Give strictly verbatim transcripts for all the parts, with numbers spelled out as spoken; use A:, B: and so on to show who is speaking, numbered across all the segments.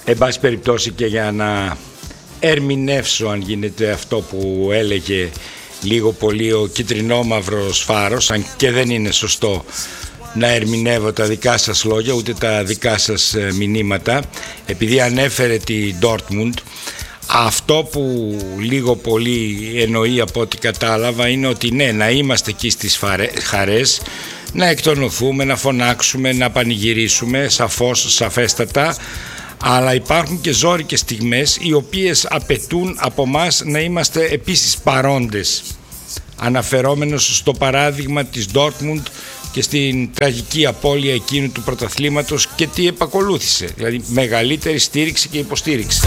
A: Εν πάση περιπτώσει, και για να ερμηνεύσω αν γίνεται αυτό που έλεγε λίγο πολύ ο κυτρινόμαυρος Φάρος, αν και δεν είναι σωστό να ερμηνεύω τα δικά σας λόγια ούτε τα δικά σας μηνύματα, επειδή ανέφερε τη Dortmund, αυτό που λίγο πολύ εννοεί από ό,τι κατάλαβα είναι ότι ναι, να είμαστε εκεί στις χαρές, να εκτονωθούμε, να φωνάξουμε, να πανηγυρίσουμε, σαφώς, σαφέστατα, αλλά υπάρχουν και ζώρικες στιγμές οι οποίες απαιτούν από μας να είμαστε επίσης παρόντες, αναφερόμενος στο παράδειγμα της Dortmund και στην τραγική απώλεια εκείνου του πρωταθλήματος και τι επακολούθησε, δηλαδή μεγαλύτερη στήριξη και υποστήριξη.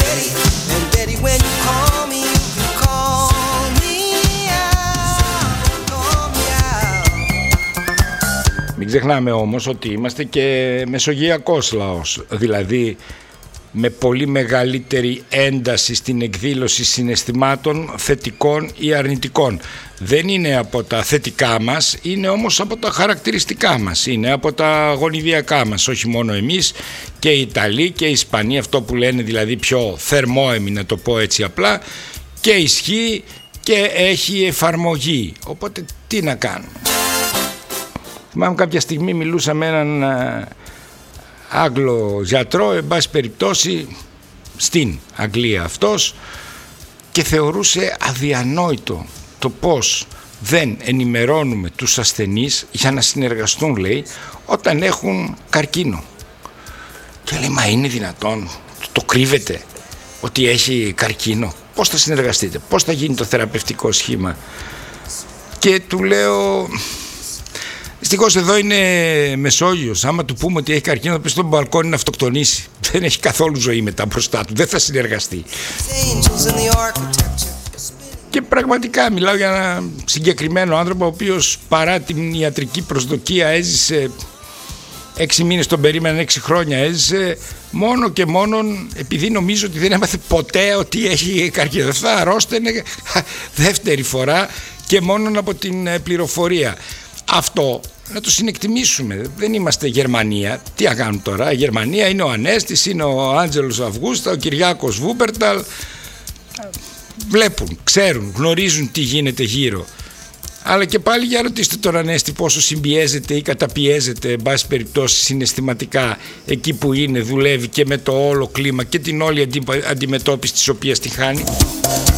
A: Μην ξεχνάμε όμως ότι είμαστε και μεσογειακός λαός, δηλαδή με πολύ μεγαλύτερη ένταση στην εκδήλωση συναισθημάτων θετικών ή αρνητικών. Δεν είναι από τα θετικά μας, είναι όμως από τα χαρακτηριστικά μας, είναι από τα γονιδιακά μας, όχι μόνο εμείς, και οι Ιταλοί και οι Ισπανοί, αυτό που λένε δηλαδή πιο θερμόαιμοι, να το πω έτσι απλά, και ισχύει και έχει εφαρμογή, οπότε τι να κάνουμε. Θυμάμαι κάποια στιγμή μιλούσα με έναν Άγγλο γιατρό, εν πάση περιπτώσει στην Αγγλία αυτός, και θεωρούσε αδιανόητο το πως δεν ενημερώνουμε τους ασθενείς για να συνεργαστούν, λέει, όταν έχουν καρκίνο. Και λέει, μα είναι δυνατόν, το κρύβετε ότι έχει καρκίνο, πώς θα συνεργαστείτε, πώς θα γίνει το θεραπευτικό σχήμα? Και του λέω, δυστυχώς εδώ είναι Μεσόγειος, άμα του πούμε ότι έχει καρκίνο θα πει στον μπαλκόνι να αυτοκτονήσει, δεν έχει καθόλου ζωή μετά μπροστά του, δεν θα συνεργαστεί. Και πραγματικά μιλάω για ένα συγκεκριμένο άνθρωπο ο οποίος παρά την ιατρική προσδοκία έζησε έξι μήνες, τον περίμεναν έξι χρόνια, έζησε μόνο και μόνο επειδή νομίζω ότι δεν έμαθε ποτέ ότι έχει καρκίνο. Θα αρρώστενε δεύτερη φορά και μόνο από την πληροφορία. Αυτό να το συνεκτιμήσουμε. Δεν είμαστε Γερμανία. Τι να κάνουμε τώρα? Η Γερμανία είναι ο Ανέστης, είναι ο Άντζελος Αυγούστα, ο Κυριάκος Βούπερταλ. Βλέπουν, ξέρουν, γνωρίζουν τι γίνεται γύρω. Αλλά και πάλι για ρωτήστε τον Ανέστη πόσο συμπιέζεται ή καταπιέζεται, εν πάση περιπτώσει, συναισθηματικά εκεί που είναι, δουλεύει και με το όλο κλίμα και την όλη αντιμετώπιση της οποίας τη χάνει.